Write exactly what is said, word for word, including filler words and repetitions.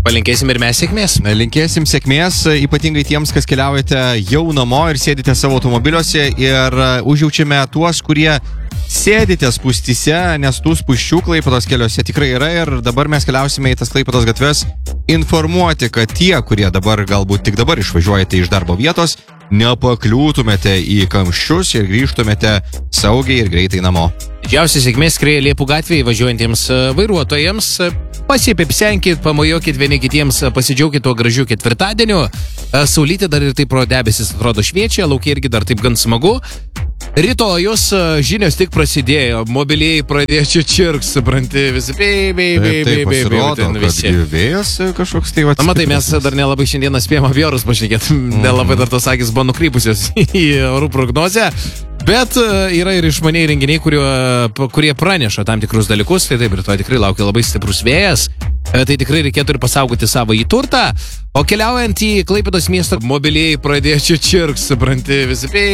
Palinkėsim ir mes sėkmės. Linkėsim sėkmės, ypatingai tiems, kas keliaujate jau namo ir sėdite savo automobiliuose ir užjaučiame tuos, kurie sėdite spūstyse, nes tų spūsčių Klaipėdos keliuose tikrai yra ir dabar mes keliausime į tas Klaipėdos gatves informuoti, kad tie, kurie dabar galbūt tik dabar išvažiuojate iš darbo vietos, nepakliūtumėte į kamščius ir grįžtumėte saugiai ir greitai namo. Didžiausia sėkmės skrieja Liepų gatvėje važiuojantiems vairuotojams. Pasipipsenkit, pamojokit vieni kitiems, pasidžiaukit tuo gražiu ketvirtadieniu. Saulytė dar ir taip pro debesis atrodo šviečia, laukia irgi dar taip gan smagu. Rytojus žinios tik prasidėjo, mobiliai pradėjo čia čirks, supranti, visi bei, bei, bei, bei, bei, pasirodo, kad vėjas kažkoks tai va. Na, matai, mes dar nelabai šiandieną spėjome apie orus pašnekėti, mm. nelabai dar tos akis buvo nukrypusios į orų prognozę. Bet yra ir išmaniai renginiai, kurie, kurie praneša tam tikrus dalykus, tai taip, rytoj tikrai laukia labai stiprus vėjas, tai tikrai reikėtų ir pasaugoti savo į turtą, o keliaujant į Klaipėdos miestą, mobiliai pradėjo čia čirks, supranti, visi bei,